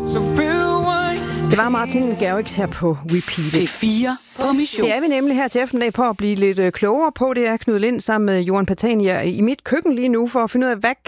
Det var Martin Garrix her på Repeat. Det er 4 på mission. Det er vi nemlig her til eftermiddag på at blive lidt klogere på. Det er Knud Lind sammen med Johan Patania i mit køkken lige nu for at finde ud af, hvad